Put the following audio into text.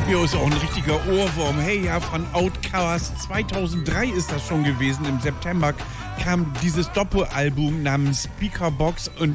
Scorpio ist auch ein richtiger Ohrwurm. Hey, ja, von Outcast 2003 ist das schon gewesen. Im September kam dieses Doppelalbum namens Speakerbox und